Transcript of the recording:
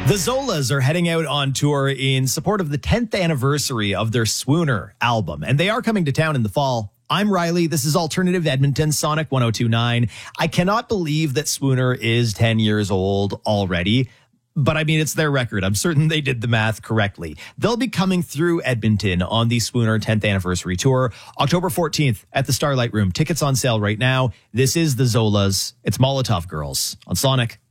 The Zolas are heading out on tour in support of the 10th anniversary of their Swooner album, and they are coming to town in the fall. I'm Riley. This is Alternative Edmonton, Sonic 102.9. I cannot believe that Swooner is 10 years old already, but I mean, it's their record. I'm certain they did the math correctly. They'll be coming through Edmonton on the Swooner 10th anniversary tour, October 14th at the Starlight Room. Tickets on sale right now. This is the Zolas. It's Molotov Girls on Sonic.